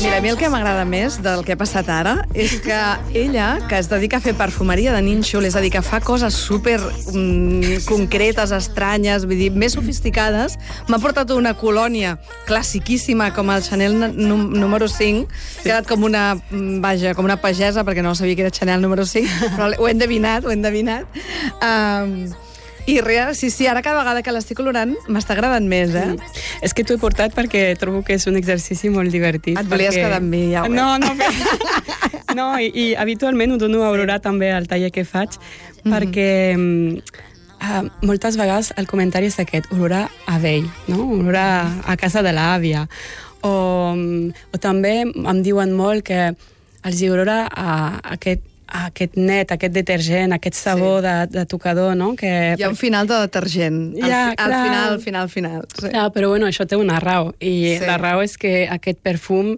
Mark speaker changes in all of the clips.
Speaker 1: Mira, a mi el que m'agrada més del que ha passat ara és que ella, que es dedica a fer perfumeria de nínxol, és a dir, que fa coses super concretes, estranyes, vull dir, més sofisticades, m'ha portat una colònia classiquíssima com el Chanel número 5, que ha quedat com una, vaja, com una pagesa, perquè no sabia que era Chanel número 5, però ho he endevinat, I res, sí, ara cada vegada que l'estic colorant m'està agradant més, eh?
Speaker 2: És que t'ho he portat perquè trobo que és un exercici molt divertit.
Speaker 1: Et volies quedar amb mi, ja ho veig.
Speaker 2: No, i habitualment ho dono a olorar també al taller que faig, perquè moltes vegades el comentari és aquest, olorar a vell, no? Olorar a casa de l'àvia. O també em diuen molt que els hi olora a aquest net, aquest detergent, aquest sabó de tocador, no? Que...
Speaker 1: Hi ha un final de detergent. Al final. Sí.
Speaker 2: Clar, però bueno, això té una raó. I la raó és que aquest perfum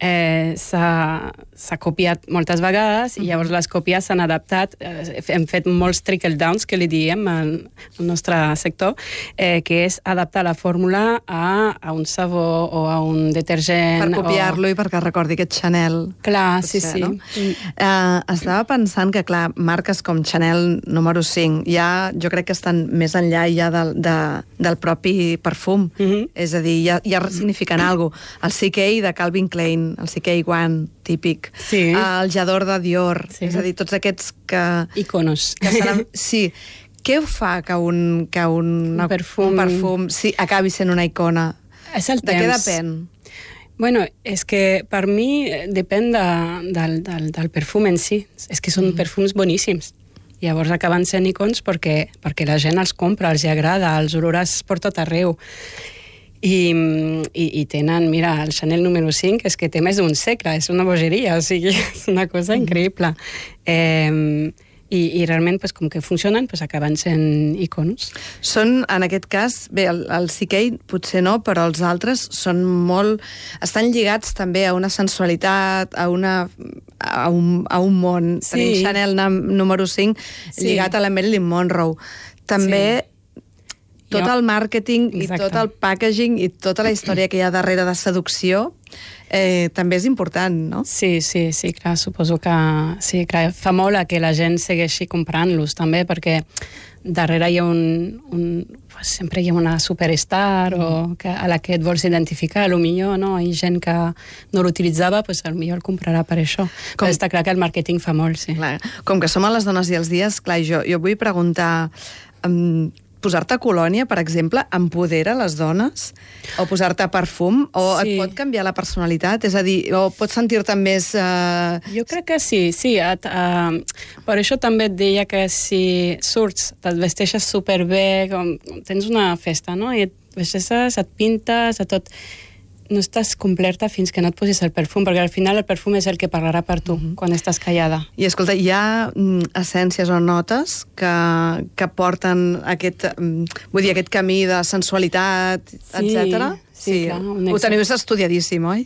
Speaker 2: s'ha copiat moltes vegades i llavors les còpies s'han adaptat. Hem fet molts trickle-downs, que li diem al nostre sector, que és adaptar la fórmula a un sabó o a un detergent.
Speaker 1: Per copiar-lo i perquè recordi aquest Chanel.
Speaker 2: Clar,
Speaker 1: potser,
Speaker 2: sí.
Speaker 1: No? Estava pensant que, clar, marques com Chanel número 5 ja, jo crec que estan més enllà ja del propi perfum. És a dir, ja signifiquen alguna cosa. El CK de Calvin Klein, el CK One, típic.
Speaker 2: Sí.
Speaker 1: El Jador de Dior. Sí. És a dir, tots aquests que...
Speaker 2: Iconos.
Speaker 1: Sí. Què fa que un perfum acabi sent una icona?
Speaker 2: És el temps.
Speaker 1: De què depèn?
Speaker 2: Bueno, és que per mi depèn del perfum en si. És que són perfums boníssims. Llavors acaben sent icons perquè la gent els compra, els agrada, els oloràs per tot arreu. I tenen, mira, el Chanel número 5 és que té més d'un segle, és una bogeria, o sigui, és una cosa increïble. I realment, com que funcionen, acaben sent iconos.
Speaker 1: Són, en aquest cas, bé, el CK potser no, però els altres són molt... Estan lligats també a una sensualitat, a un món. Sí. Tenim Chanel número 5 lligat a la Marilyn Monroe. També tot el màrqueting i tot el packaging i tota la història que hi ha darrere de seducció també és important, no?
Speaker 2: Sí, clar, suposo que sí, clar, fa molt que la gent segueixi comprant-los també, perquè darrere hi ha sempre hi ha una superstar o a la que et vols identificar, potser no? Hi ha gent que no l'utilitzava, potser el comprarà per això. Però està clar que el màrqueting fa molt, sí.
Speaker 1: Clar. Com que som a les dones i els dies, clar, jo vull preguntar... Posar-te colònia, per exemple, empodera les dones? O posar-te perfum? O et pot canviar la personalitat? És a dir, o pots sentir-te més...
Speaker 2: Jo crec que sí. Per això també et deia que si surts, te't vesteixes superbé, tens una festa, no? I et vesteixes, et pintes, tot... No estàs completa fins que no et posis el perfum, perquè al final el perfum és el que parlarà per tu quan estàs callada.
Speaker 1: I escolta, hi ha essències o notes que porten aquest camí de sensualitat, etcètera?
Speaker 2: Sí, clar.
Speaker 1: Ho teniu estudiadíssim, oi?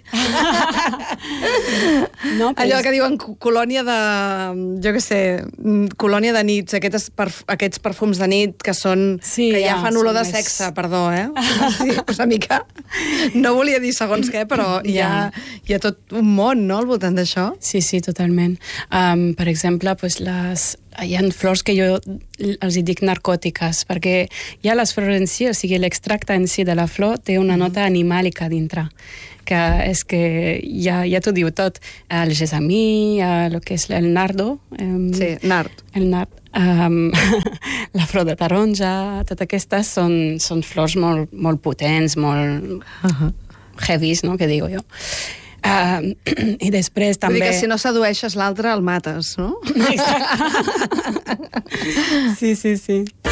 Speaker 1: No, allò que diuen colònia de... Jo què sé, colònia de nits, aquests perfums de nit que són... que ja fan olor de sexe, perdó, eh? Sí, una mica... No volia dir segons què, però hi ha tot un món, no?, al voltant d'això.
Speaker 2: Sí, totalment. Per exemple, hi ha flors que jo els dic narcòtiques, perquè hi ha les flors en si, o sigui, l'extracte en si de la flor té una nota animàlica dintre, que és que ja t'ho diu tot. El gessamí, el que és el nardo.
Speaker 1: Sí, nard.
Speaker 2: El nard. La flor de taronja, totes aquestes són flors molt potents, molt heavies, no?, que digo jo. I després també...
Speaker 1: Vull dir que si no sedueixes l'altre, el mates, no?
Speaker 2: Exacte. Sí.